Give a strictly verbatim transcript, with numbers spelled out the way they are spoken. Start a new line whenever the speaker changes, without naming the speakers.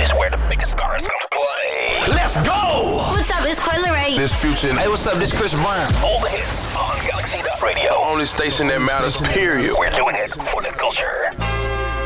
is where the biggest stars come to play. Let's go!
What's up? It's Coi Leray.
This Future.
Hey, what's up? This Chris Brown.
All the hits on Galaxy Radio.
Only station that matters, period.
We're doing it for the culture.